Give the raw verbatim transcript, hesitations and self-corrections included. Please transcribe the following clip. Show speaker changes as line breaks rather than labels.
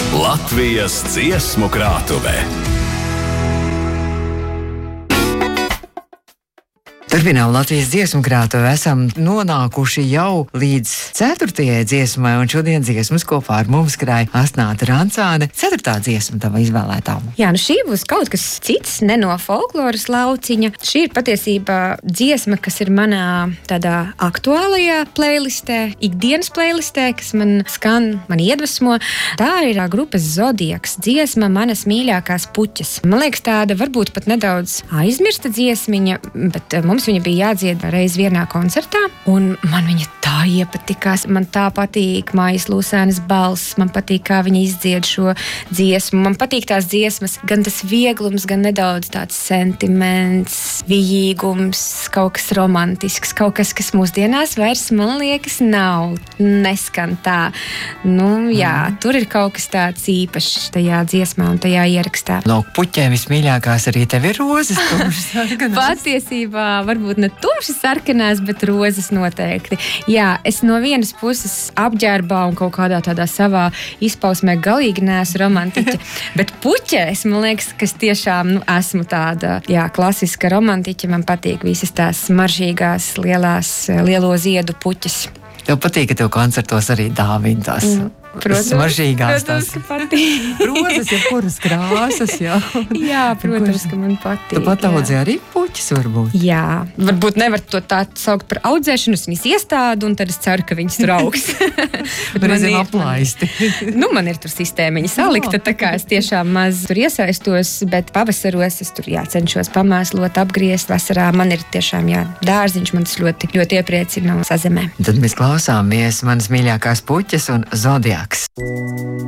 Latvijas dziesmu krātuvē.
Turpinām Latvijas dziesmu krātuvi. Esam nonākuši jau līdz ceturtajai dziesmai, un šodien dziesmas kopā ar mums krāja Astnāta Rancāne. Ceturtā dziesma tava izvēlētā.
Jā, nu šī būs kaut kas cits, ne no folkloras lauciņa. Šī ir patiesībā dziesma, kas ir manā tādā aktuālajā playlistē, ikdienas playlistē, kas man skan, man iedvesmo. Tā ir grupas Zodiaks dziesma Manas mīļākās puķes. Man liekas, tāda varbūt pat nedaudz aizmirsta dziesmiņa, bet mums viņa bija jādzied reiz vienā koncertā, un man viņa tā iepatikās. Man tā patīk Maijas Lūsēnas balss, man patīk, kā viņa izdzied šo dziesmu. Man patīk tās dziesmas, gan tas vieglums, gan nedaudz tāds sentiments, vijīgums, kaut kas romantisks, kaut kas, kas mūsdienās vairs, man liekas, nav, neskan tā. Nu, jā, mm. tur ir kaut kas tāds īpašs tajā dziesmā un tajā ierakstā.
No puķēm vismīļākās arī tev ir rozes, tumšas sarkanās.
Patiesībā varbūt ne tumši sarkanās, bet rozes noteikti. Jā, es no vienas puses apģērbā un kaut kādā tādā savā izpausmē galīgi neesmu romantiķa, bet puķēs, man liekas, ka es tiešām nu, esmu tāda, jā, klasiska romantiķa. Man patīk visas tās smaržīgās, lielās, lielo ziedu puķes.
Tev patīk, ka tev koncertos arī dāvina tās mm.
Protams,
smaržīgās
protams,
tās
ka patīk.
rozes, ja kuras krāsas, jā.
Jā, protams, ka man patīk.
Tu pat audzē arī puķis varbūt.
Jā, varbūt nevar to tā saukt par audzēšanu, es viņas iestādu, un tad es ceru, ka viņas tur augs.
Reizēm aplaisti.
Nu, man ir tur sistēmiņa salikta, tā kā es tiešām maz tur iesaistos, bet pavasaros es tur, jā, cenšos pamēslot, apgriezt. Vasarā man ir tiešām, jā, dārziņš, man tas ļoti, ļoti iepriecina sazemē.
Tad mēs klausāmies Manas mīļākās puķes un Zodiaks.